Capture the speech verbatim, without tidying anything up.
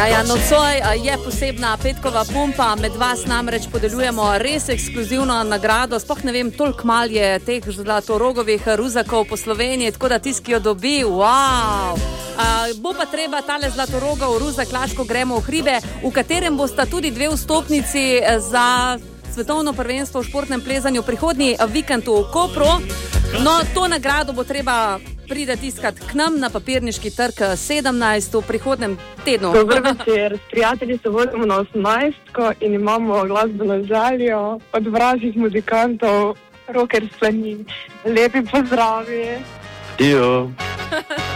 Ja, ja, nocoj je posebna petkova pumpa, med vas namreč podeljujemo res ekskluzivno nagrado, sploh ne vem, toliko mal je teh zlatorogovih ruzakov po Sloveniji, tako da tisti, ki jo dobi, wow! Uh, bo pa treba tale zlatorogov ruzak Laško gremo v hribe, v katerem bosta tudi dve vstopnici za svetovno prvenstvo v športnem plezanju prihodnji vikend v Kopru. No, to nagrado bo treba pride tiskat k nam na Papirniški trg sedemnajst v prihodnem tednu. Dober večer, s prijatelji se vozimo na osemnajstko in imamo glasbeno željo od vražjih muzikantov Rocker Slanin. Lepi pozdravi. Ijo.